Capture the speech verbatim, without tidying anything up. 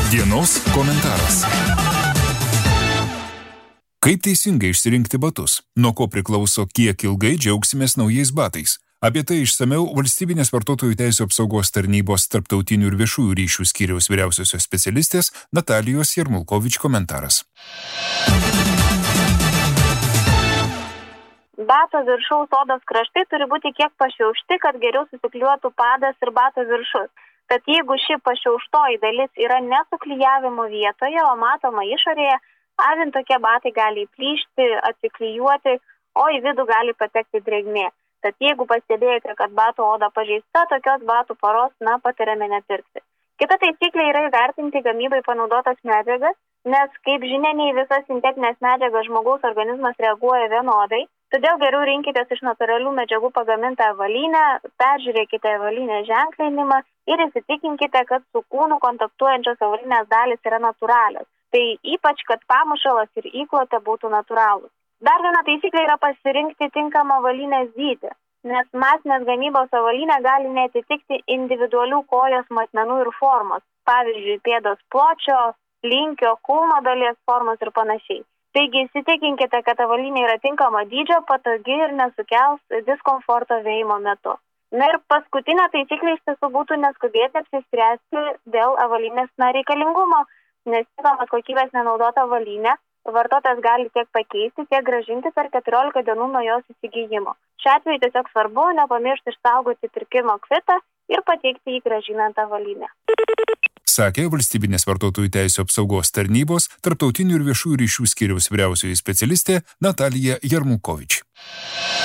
Dienos komentaras. Kaip teisingai išsirinkti batus? Nuo ko priklauso, kiek ilgai džiaugsimės naujais batais? Apie tai išsamiau Valstybinės vartotojų teisių apsaugos tarnybos tarptautinių ir viešųjų ryšių skyriaus vyriausiosios specialistės Natalijos Jarmulkovič komentaras. Bato viršaus odos kraštai turi būti kiek pašiaušti, kad geriau susiklijuotų padas ir bato viršus. Tad jeigu ši pašiauštoji dalis yra nesuklijavimo vietoje, o matoma išorėje, avint tokie batai gali įplyšti, atsiklijuoti, o į vidų gali patekti drėgmė. Tad jeigu pastebėjote, kad bato oda pažeista, tokios batų poros, na, patariame nepirkti. Kita taisyklė yra įvertinti gamybai panaudotas medžiagas, nes, kaip žinia, nei visas sintetinės medžiagas žmogaus organizmas reaguoja vienodai, todėl geriau rinkitės iš natūralių medžiagų pagamintą avalynę, peržiūrėkite avalynę ženklinimą ir įsitikinkite, kad su kūnu kontaktuojančios avalynės dalys yra natūralios. Tai ypač, kad pamušalas ir įklotė būtų natūralūs. Dar viena taisyklė yra pasirinkti tinkamą avalynės dydį, nes masinės gamybos avalynė gali neatitikti individualių kojos matmenų ir formos, pavyzdžiui, pėdos pločio, linkio, kulno dalies formos ir panašiai. Taigi įsitikinkite, kad avalynė yra tinkamo dydžio, patogi ir nesukels diskomforto vėjimo metu. Na ir paskutinė taisyklė iš tiesų būtų neskubėti apsispręsti dėl avalynės na reikalingumo, nes žinomas kokybės nenaudota avalynė vartotojas gali tiek pakeisti, tiek grąžinti per keturiolika dienų nuo jos įsigijimo. Šiuo atveju tiesiog svarbu nepamiršti išsaugoti pirkimo kvitą ir pateikti jį grąžinant avalynę. Sakė Valstybinės vartotojų teisių apsaugos tarnybos tarptautinių ir viešųjų ryšių skyriaus vyriausioji specialistė Natalija Jarmulkovič.